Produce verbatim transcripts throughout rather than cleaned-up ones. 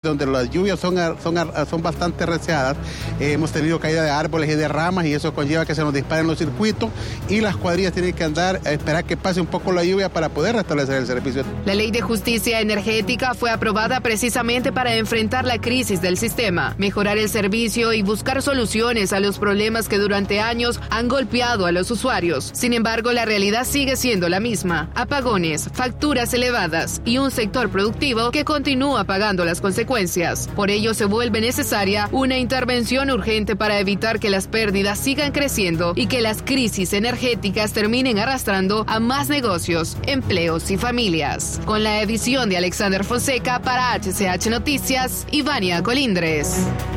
donde las lluvias son, son, son bastante reciadas. Eh, hemos tenido caída de árboles y de ramas y eso conlleva que se nos disparen los circuitos y las cuadrillas tienen que andar a esperar que pase un poco la lluvia para poder restablecer el servicio. La Ley de Justicia Energética fue aprobada precisamente para enfrentar la crisis del sistema, mejorar el servicio y buscar soluciones a los problemas que durante años han golpeado a los usuarios. Sin embargo, la realidad sigue siendo la misma: apagones, facturas elevadas y un sector productivo que continúa pagando las consecuencias. Por ello, se vuelve necesaria una intervención urgente para evitar que las pérdidas sigan creciendo y que las crisis energéticas terminen arrastrando a más negocios, empleos y familias. Con la edición de Alexander Fonseca para H C H Noticias, Ivania Colindres.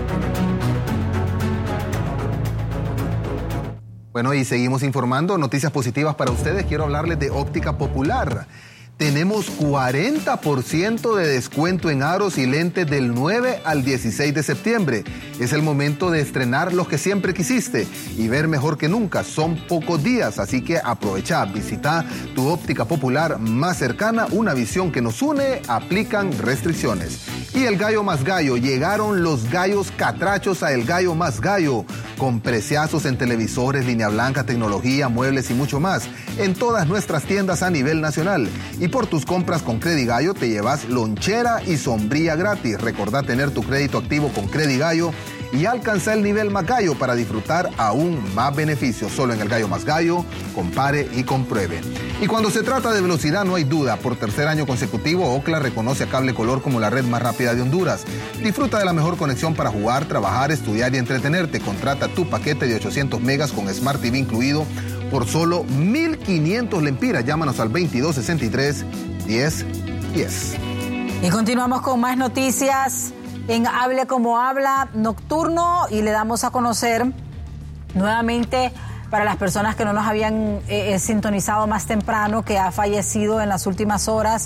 Bueno, y seguimos informando. Noticias positivas para ustedes. Quiero hablarles de Óptica Popular. Tenemos cuarenta por ciento de descuento en aros y lentes del nueve al dieciséis de septiembre. Es el momento de estrenar los que siempre quisiste y ver mejor que nunca. Son pocos días, así que aprovecha, visita tu Óptica Popular más cercana. Una visión que nos une, aplican restricciones. Y el gallo más gallo, llegaron los gallos catrachos a el gallo más gallo, con preciazos en televisores, línea blanca, tecnología, muebles y mucho más, en todas nuestras tiendas a nivel nacional. Y por tus compras con Credigallo te llevas lonchera y sombrilla gratis. Recordá tener tu crédito activo con Credigallo y alcanza el nivel más gallo para disfrutar aún más beneficios. Solo en el Gallo Más Gallo, compare y compruebe. Y cuando se trata de velocidad no hay duda. Por tercer año consecutivo, Ookla reconoce a Cable Color como la red más rápida de Honduras. Disfruta de la mejor conexión para jugar, trabajar, estudiar y entretenerte. Contrata tu paquete de ochocientos megas con Smart T V incluido por solo mil quinientos lempiras. Llámanos al veintidós sesenta y tres diez diez. Y continuamos con más noticias en Hable Como Habla Nocturno y le damos a conocer nuevamente para las personas que no nos habían eh, sintonizado más temprano que ha fallecido en las últimas horas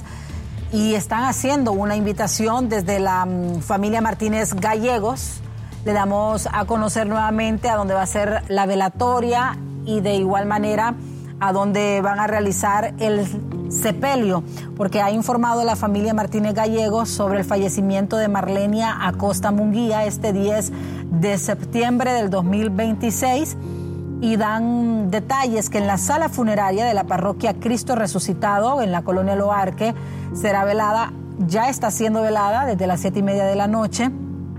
y están haciendo una invitación desde la um, familia Martínez Gallegos. Le damos a conocer nuevamente a dónde va a ser la velatoria y de igual manera a dónde van a realizar el sepelio, porque ha informado la familia Martínez Gallegos sobre el fallecimiento de Marlenia Acosta Munguía este diez de septiembre del dos mil veintiséis y dan detalles que en la sala funeraria de la parroquia Cristo Resucitado en la colonia Loarque será velada, ya está siendo velada desde las siete y media de la noche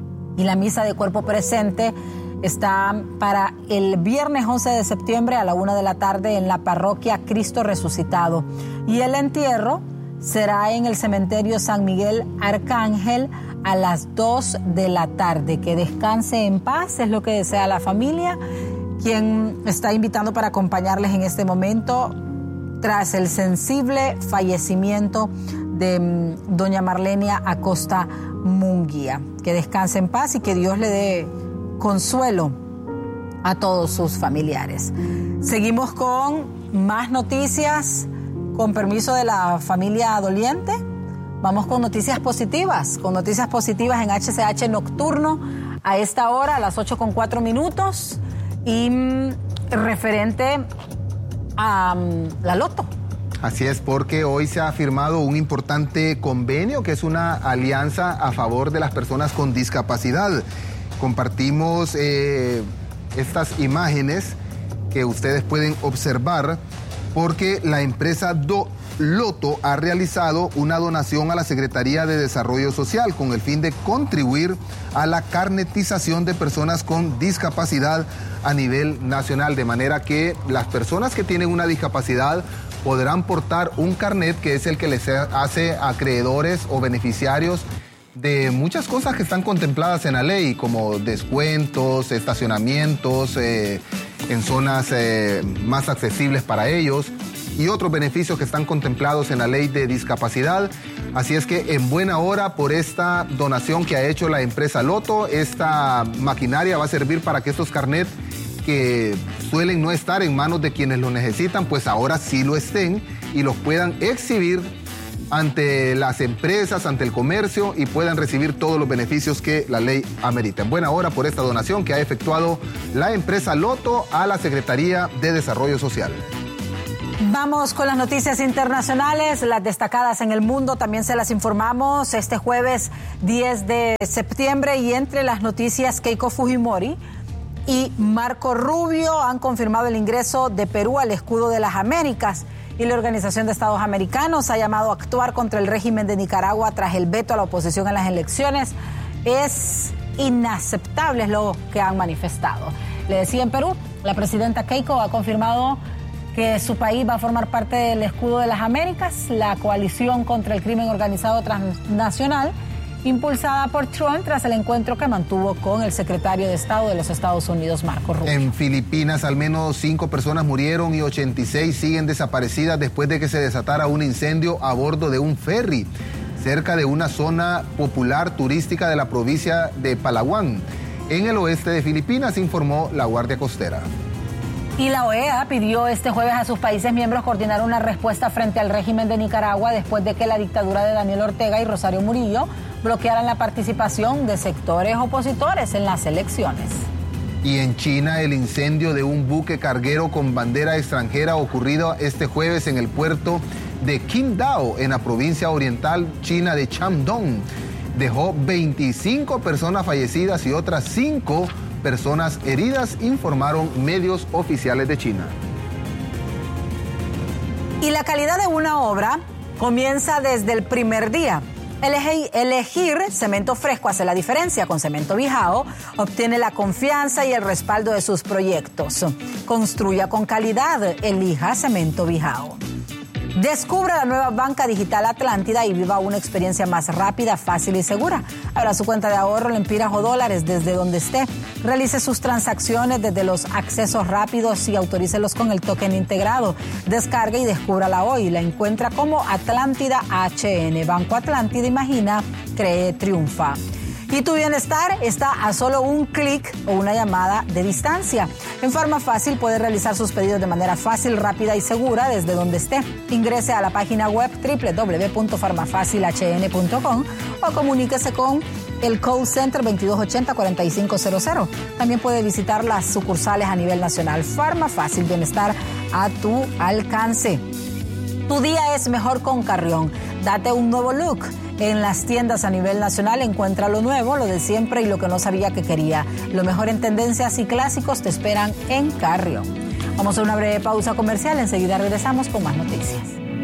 y la misa de cuerpo presente está para el viernes once de septiembre a la una de la tarde en la parroquia Cristo Resucitado. Y el entierro será en el cementerio San Miguel Arcángel a las dos de la tarde. Que descanse en paz, es lo que desea la familia, quien está invitando para acompañarles en este momento tras el sensible fallecimiento de doña Marlenia Acosta Munguía. Que descanse en paz y que Dios le dé consuelo a todos sus familiares. Seguimos con más noticias, con permiso de la familia doliente. Vamos con noticias positivas, con noticias positivas en H C H Nocturno a esta hora, a las ocho con cuatro minutos, y mm, referente a um, la Loto. Así es, porque hoy se ha firmado un importante convenio que es una alianza a favor de las personas con discapacidad. Compartimos eh, estas imágenes que ustedes pueden observar porque la empresa Do Loto ha realizado una donación a la Secretaría de Desarrollo Social con el fin de contribuir a la carnetización de personas con discapacidad a nivel nacional, de manera que las personas que tienen una discapacidad podrán portar un carnet que es el que les hace acreedores o beneficiarios de muchas cosas que están contempladas en la ley, como descuentos, estacionamientos eh, en zonas eh, más accesibles para ellos y otros beneficios que están contemplados en la ley de discapacidad. Así es que en buena hora por esta donación que ha hecho la empresa Loto. Esta maquinaria va a servir para que estos carnets que suelen no estar en manos de quienes lo necesitan, pues ahora sí lo estén y los puedan exhibir ante las empresas, ante el comercio y puedan recibir todos los beneficios que la ley amerita. En buena hora por esta donación que ha efectuado la empresa Loto a la Secretaría de Desarrollo Social. Vamos con las noticias internacionales, las destacadas en el mundo, también se las informamos este jueves diez de septiembre, y entre las noticias, Keiko Fujimori y Marco Rubio han confirmado el ingreso de Perú al escudo de las Américas, y la Organización de Estados Americanos ha llamado a actuar contra el régimen de Nicaragua tras el veto a la oposición en las elecciones. Es inaceptable, es lo que han manifestado. Le decía, en Perú, la presidenta Keiko ha confirmado que su país va a formar parte del escudo de las Américas, la coalición contra el crimen organizado transnacional, impulsada por Trump tras el encuentro que mantuvo con el secretario de Estado de los Estados Unidos, Marco Rubio. En Filipinas, al menos cinco personas murieron y ochenta y seis siguen desaparecidas después de que se desatara un incendio a bordo de un ferry cerca de una zona popular turística de la provincia de Palawan, en el oeste de Filipinas, informó la Guardia Costera. Y la O E A pidió este jueves a sus países miembros coordinar una respuesta frente al régimen de Nicaragua después de que la dictadura de Daniel Ortega y Rosario Murillo bloquearan la participación de sectores opositores en las elecciones. Y en China, el incendio de un buque carguero con bandera extranjera ocurrido este jueves en el puerto de Qingdao, en la provincia oriental china de Shandong, dejó veinticinco personas fallecidas y otras cinco personas heridas, informaron medios oficiales de China. Y la calidad de una obra comienza desde el primer día. Elegir, elegir cemento fresco hace la diferencia. Con Cemento Bijao obtiene la confianza y el respaldo de sus proyectos. Construya con calidad. Elija Cemento Bijao. Descubra la nueva banca digital Atlántida y viva una experiencia más rápida, fácil y segura. Abra su cuenta de ahorro, lempiras o dólares desde donde esté. Realice sus transacciones desde los accesos rápidos y autorícelos con el token integrado. Descargue y descúbrala hoy. La encuentra como Atlántida H N. Banco Atlántida, imagina, cree, triunfa. Y tu bienestar está a solo un clic o una llamada de distancia. En Farmafácil puede realizar sus pedidos de manera fácil, rápida y segura desde donde esté. Ingrese a la página web doble u doble u doble u punto farmafacil h n punto com o comuníquese con el call center veintidós ochenta, cuarenta y cinco cero cero. También puede visitar las sucursales a nivel nacional. Farmafácil, bienestar a tu alcance. Tu día es mejor con Carrión. Date un nuevo look. En las tiendas a nivel nacional encuentra lo nuevo, lo de siempre y lo que no sabía que quería. Lo mejor en tendencias y clásicos te esperan en Carrión. Vamos a una breve pausa comercial. Enseguida regresamos con más noticias.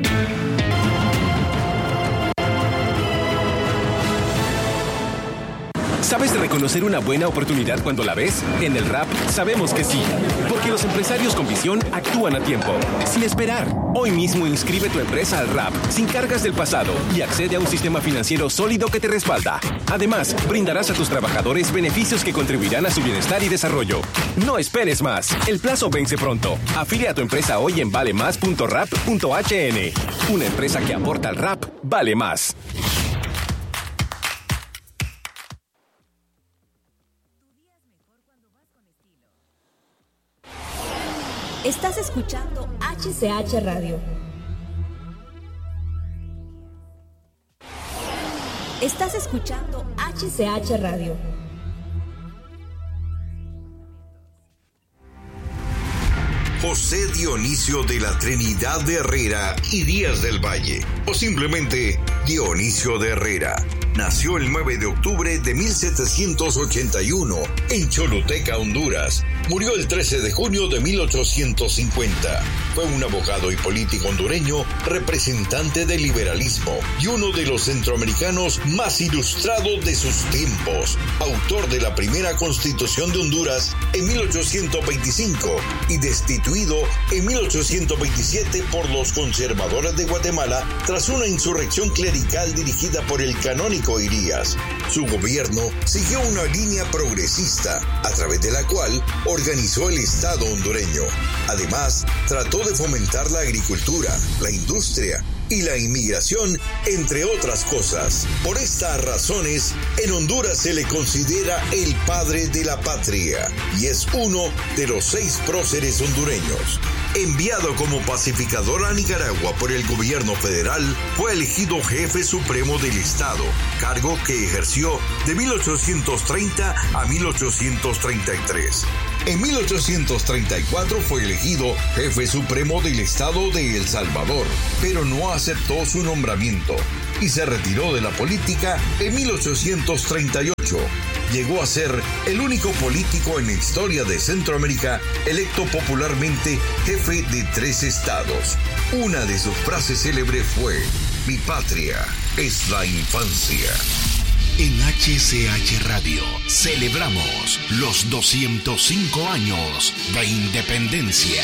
¿Sabes reconocer una buena oportunidad cuando la ves? En el Rap sabemos que sí, porque los empresarios con visión actúan a tiempo, sin esperar. Hoy mismo inscribe tu empresa al Rap, sin cargas del pasado, y accede a un sistema financiero sólido que te respalda. Además, brindarás a tus trabajadores beneficios que contribuirán a su bienestar y desarrollo. No esperes más, el plazo vence pronto. Afilia a tu empresa hoy en vale más punto rap punto h n. Una empresa que aporta al Rap vale más. Estás escuchando H C H Radio. Estás escuchando H C H Radio. José Dionisio de la Trinidad de Herrera y Díaz del Valle, o simplemente Dionisio de Herrera. Nació el nueve de octubre de mil setecientos ochenta y uno en Choluteca, Honduras. Murió el trece de junio de mil ochocientos cincuenta. Fue un abogado y político hondureño, representante del liberalismo y uno de los centroamericanos más ilustrados de sus tiempos. Autor de la primera Constitución de Honduras en mil ochocientos veinticinco y destituido en mil ochocientos veintisiete por los conservadores de Guatemala tras una insurrección clerical dirigida por el canónigo Irías. Su gobierno siguió una línea progresista, a través de la cual organizó el Estado hondureño. Además, trató de fomentar la agricultura, la industria y la inmigración, entre otras cosas. Por estas razones, en Honduras se le considera el padre de la patria y es uno de los seis próceres hondureños. enviado como pacificador a Nicaragua por el gobierno federal, fue elegido jefe supremo del Estado, cargo que ejerció de mil ochocientos treinta a mil ochocientos treinta y tres. En mil ochocientos treinta y cuatro fue elegido jefe supremo del Estado de El Salvador, pero no aceptó su nombramiento y se retiró de la política en mil ochocientos treinta y ocho. Llegó a ser el único político en la historia de Centroamérica electo popularmente jefe de tres estados. Una de sus frases célebres fue: "Mi patria es la infancia". En H C H Radio celebramos los doscientos cinco años de independencia.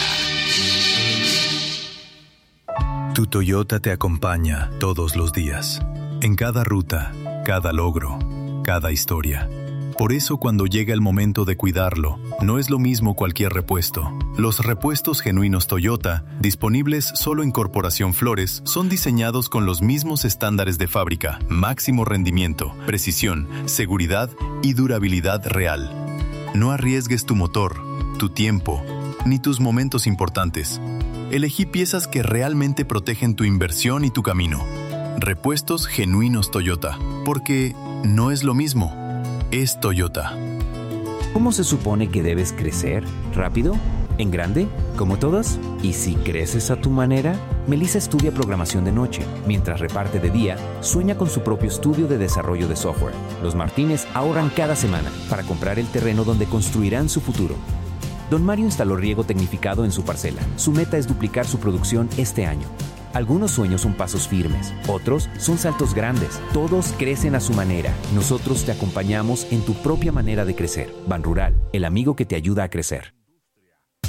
Tu Toyota te acompaña todos los días, en cada ruta, cada logro, cada historia. Por eso, cuando llega el momento de cuidarlo, no es lo mismo cualquier repuesto. Los repuestos genuinos Toyota, disponibles solo en Corporación Flores, son diseñados con los mismos estándares de fábrica, máximo rendimiento, precisión, seguridad y durabilidad real. No arriesgues tu motor, tu tiempo, ni tus momentos importantes. Elegí piezas que realmente protegen tu inversión y tu camino. Repuestos genuinos Toyota, porque no es lo mismo. Es Toyota. ¿Cómo se supone que debes crecer? ¿Rápido? ¿En grande? ¿Como todos? ¿Y si creces a tu manera? Melissa estudia programación de noche. Mientras reparte de día, sueña con su propio estudio de desarrollo de software. Los Martínez ahorran cada semana para comprar el terreno donde construirán su futuro. Don Mario instaló riego tecnificado en su parcela. Su meta es duplicar su producción este año. Algunos sueños son pasos firmes, otros son saltos grandes. Todos crecen a su manera. Nosotros te acompañamos en tu propia manera de crecer. Banrural, el amigo que te ayuda a crecer.